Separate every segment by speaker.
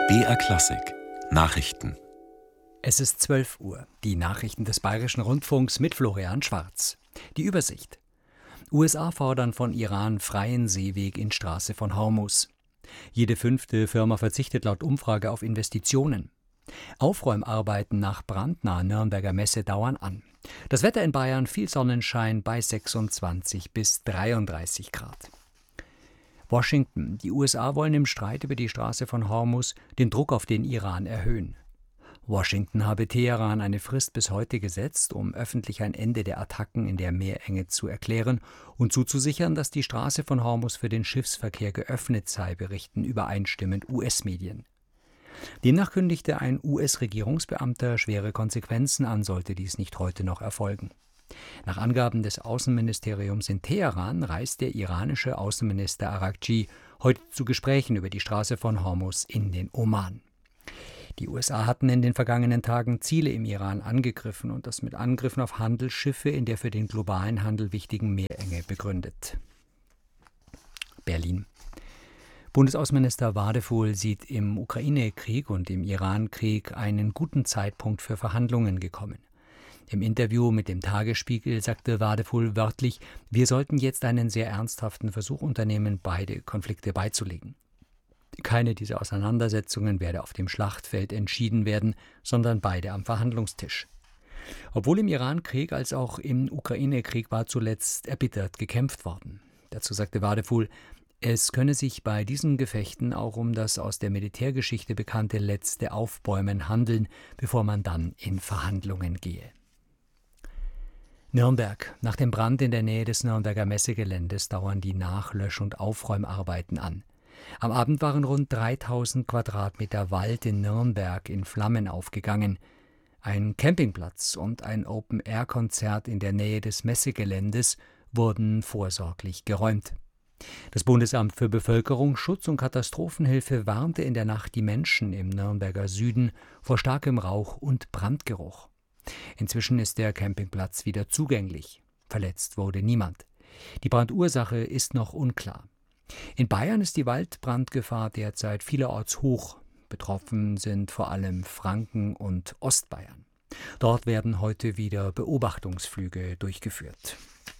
Speaker 1: BR Klassik Nachrichten.
Speaker 2: Es ist 12 Uhr. Die Nachrichten des Bayerischen Rundfunks mit Florian Schwarz. Die Übersicht. USA fordern von Iran freien Seeweg in Straße von Hormuz. Jede 5. Firma verzichtet laut Umfrage auf Investitionen. Aufräumarbeiten nach brandnaher Nürnberger Messe dauern an. Das Wetter in Bayern: viel Sonnenschein bei 26 bis 33 Grad. Washington. Die USA wollen im Streit über die Straße von Hormuz den Druck auf den Iran erhöhen. Washington habe Teheran eine Frist bis heute gesetzt, um öffentlich ein Ende der Attacken in der Meerenge zu erklären und zuzusichern, dass die Straße von Hormuz für den Schiffsverkehr geöffnet sei, berichten übereinstimmend US-Medien. Demnach kündigte ein US-Regierungsbeamter schwere Konsequenzen an, sollte dies nicht heute noch erfolgen. Nach Angaben des Außenministeriums in Teheran reist der iranische Außenminister Araghchi heute zu Gesprächen über die Straße von Hormuz in den Oman. Die USA hatten in den vergangenen Tagen Ziele im Iran angegriffen und das mit Angriffen auf Handelsschiffe in der für den globalen Handel wichtigen Meerenge begründet. Berlin. Bundesaußenminister Wadefuhl sieht im Ukraine-Krieg und im Iran-Krieg einen guten Zeitpunkt für Verhandlungen gekommen. Im Interview mit dem Tagesspiegel sagte Wadefuhl wörtlich: Wir sollten jetzt einen sehr ernsthaften Versuch unternehmen, beide Konflikte beizulegen. Keine dieser Auseinandersetzungen werde auf dem Schlachtfeld entschieden werden, sondern beide am Verhandlungstisch. Obwohl im Iran-Krieg als auch im Ukraine-Krieg war zuletzt erbittert gekämpft worden. Dazu sagte Wadefuhl, es könne sich bei diesen Gefechten auch um das aus der Militärgeschichte bekannte letzte Aufbäumen handeln, bevor man dann in Verhandlungen gehe. Nürnberg. Nach dem Brand in der Nähe des Nürnberger Messegeländes dauern die Nachlösch- und Aufräumarbeiten an. Am Abend waren rund 3000 Quadratmeter Wald in Nürnberg in Flammen aufgegangen. Ein Campingplatz und ein Open-Air-Konzert in der Nähe des Messegeländes wurden vorsorglich geräumt. Das Bundesamt für Bevölkerung, Schutz und Katastrophenhilfe warnte in der Nacht die Menschen im Nürnberger Süden vor starkem Rauch und Brandgeruch. Inzwischen ist der Campingplatz wieder zugänglich. Verletzt wurde niemand. Die Brandursache ist noch unklar. In Bayern ist die Waldbrandgefahr derzeit vielerorts hoch. Betroffen sind vor allem Franken und Ostbayern. Dort werden heute wieder Beobachtungsflüge durchgeführt.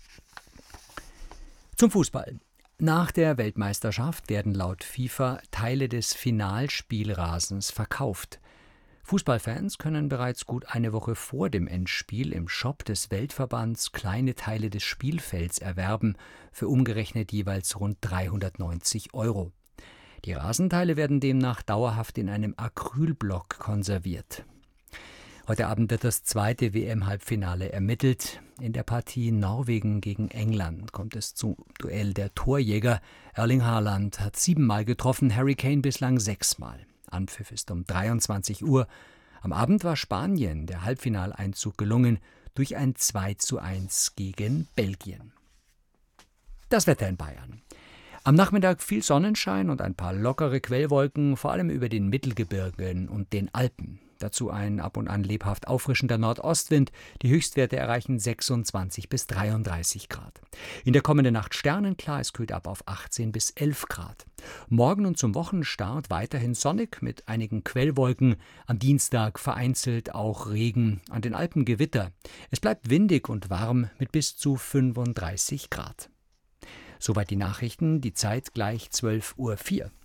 Speaker 2: Zum Fußball. Nach der Weltmeisterschaft werden laut FIFA Teile des Finalspielrasens verkauft. Fußballfans können bereits gut eine Woche vor dem Endspiel im Shop des Weltverbands kleine Teile des Spielfelds erwerben, für umgerechnet jeweils rund 390 €. Die Rasenteile werden demnach dauerhaft in einem Acrylblock konserviert. Heute Abend wird das zweite WM-Halbfinale ermittelt. In der Partie Norwegen gegen England kommt es zum Duell der Torjäger. Erling Haaland hat 7-mal getroffen, Harry Kane bislang 6-mal. Anpfiff ist um 23 Uhr. Am Abend war Spanien der Halbfinaleinzug gelungen durch ein 2:1 gegen Belgien. Das Wetter in Bayern. Am Nachmittag viel Sonnenschein und ein paar lockere Quellwolken, vor allem über den Mittelgebirgen und den Alpen. Dazu ein ab und an lebhaft auffrischender Nordostwind. Die Höchstwerte erreichen 26 bis 33 Grad. In der kommenden Nacht sternenklar, es kühlt ab auf 18 bis 11 Grad. Morgen und zum Wochenstart weiterhin sonnig mit einigen Quellwolken. Am Dienstag vereinzelt auch Regen, an den Alpen Gewitter. Es bleibt windig und warm mit bis zu 35 Grad. Soweit die Nachrichten, die Zeit gleich 12:04 Uhr.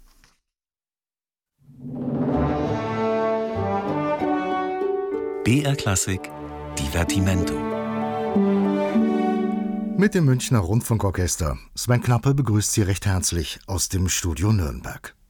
Speaker 1: BR Klassik Divertimento.
Speaker 3: Mit dem Münchner Rundfunkorchester. Sven Knappe begrüßt Sie recht herzlich aus dem Studio Nürnberg.